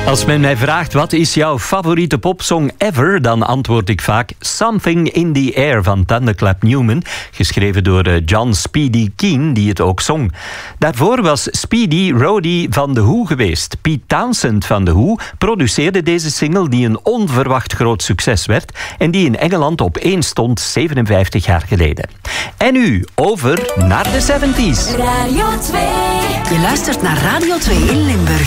Als men mij vraagt wat is jouw favoriete popsong ever, dan antwoord ik vaak Something in the Air van Thunderclap Newman, geschreven door John Speedy Keen, die het ook zong. Daarvoor was Speedy roadie van The Who geweest. Pete Townsend van The Who produceerde deze single die een onverwacht groot succes werd en die in Engeland op 1 stond 57 jaar geleden. En nu over naar de 70s. Radio 2. Je luistert naar Radio 2 in Limburg.